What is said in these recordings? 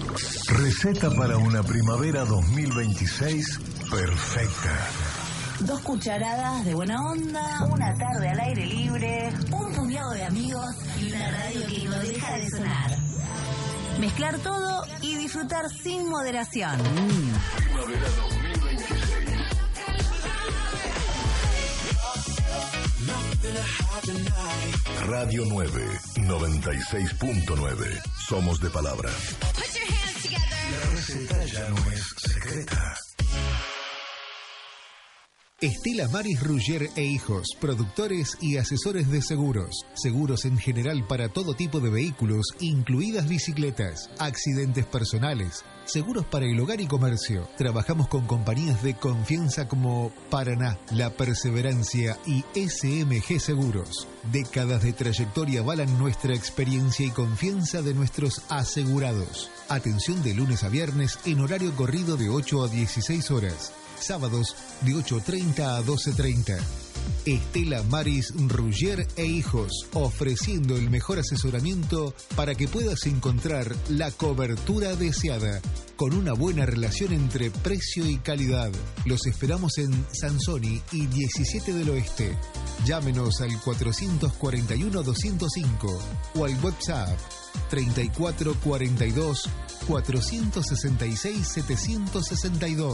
Receta para una primavera 2026 perfecta. 2 cucharadas de buena onda, una tarde al aire libre, un puñado de amigos y una radio que no deja de sonar. Mezclar todo y disfrutar sin moderación. Primavera 2026. Radio 9, 96.9. Somos de palabra. La receta ya no es secreta. Estela Maris Ruggier e Hijos, productores y asesores de seguros. Seguros en general para todo tipo de vehículos, incluidas bicicletas, accidentes personales, seguros para el hogar y comercio. Trabajamos con compañías de confianza como Paraná, La Perseverancia y SMG Seguros. Décadas de trayectoria avalan nuestra experiencia y confianza de nuestros asegurados. Atención de lunes a viernes en horario corrido de 8 a 16 horas. Sábados de 8:30 a 12:30. Estela Maris Ruggier e Hijos, ofreciendo el mejor asesoramiento para que puedas encontrar la cobertura deseada, con una buena relación entre precio y calidad. Los esperamos en Sansoni y 17 del Oeste. Llámenos al 441-205 o al WhatsApp 3442-466-762.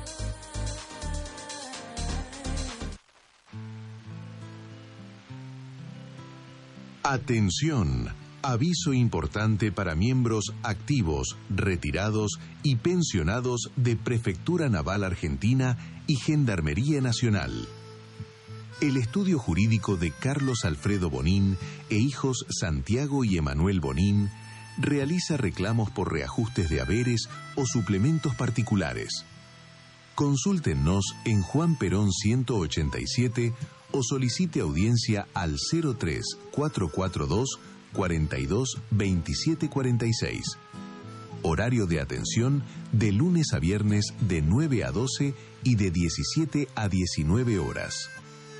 Atención, aviso importante para miembros activos, retirados y pensionados de Prefectura Naval Argentina y Gendarmería Nacional. El estudio jurídico de Carlos Alfredo Bonín e hijos Santiago y Emanuel Bonín realiza reclamos por reajustes de haberes o suplementos particulares. Consúltenos en Juan Perón 187 o solicite audiencia al 03 442 42 27 46. Horario de atención de lunes a viernes de 9 a 12 y de 17 a 19 horas.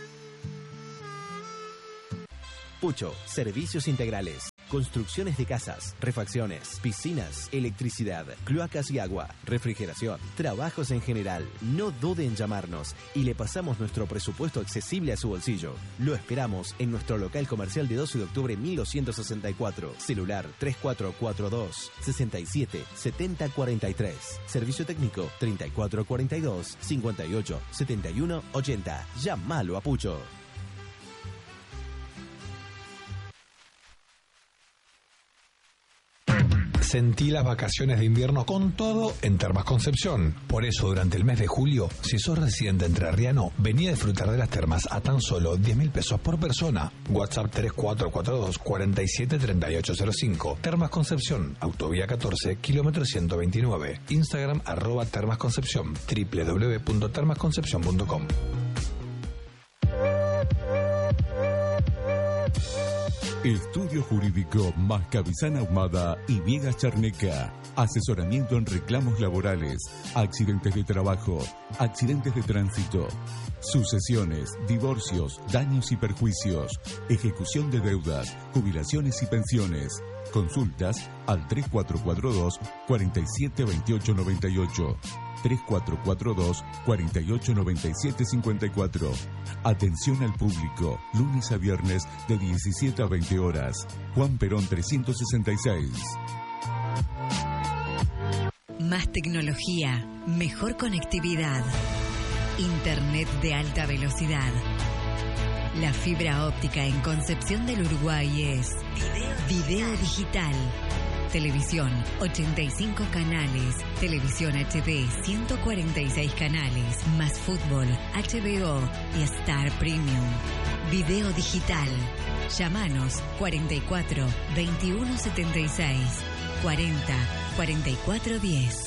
Pucho, servicios integrales. Construcciones de casas, refacciones, piscinas, electricidad, cloacas y agua, refrigeración, trabajos en general. No dude en llamarnos y le pasamos nuestro presupuesto accesible a su bolsillo. Lo esperamos en nuestro local comercial de 12 de octubre 1264. Celular 3442 67 70 43. Servicio técnico 3442 58 71 80. Llámalo a Pucho. Sentí las vacaciones de invierno con todo en Termas Concepción. Por eso, durante el mes de julio, si sos residente entrerriano, vení a disfrutar de las termas a tan solo 10.000 pesos por persona. WhatsApp 3442 47 3805. Termas Concepción, Autovía 14, kilómetro 129. Instagram @Termas Concepción, www.termasconcepcion.com. Estudio Jurídico Mascavizana Ahumada y Viegas Charneca. Asesoramiento en reclamos laborales, accidentes de trabajo, accidentes de tránsito, sucesiones, divorcios, daños y perjuicios, ejecución de deudas, jubilaciones y pensiones. Consultas al 3442 47 28 98. 3442 48 97 54. Atención al público, lunes a viernes de 17 a 20 horas. Juan Perón 366. Más tecnología, mejor conectividad, internet de alta velocidad. La fibra óptica en Concepción del Uruguay es Video Digital. Televisión, 85 canales. Televisión HD, 146 canales. Más fútbol, HBO y Star Premium. Video digital. Llámanos 44 21 76 40 44 10.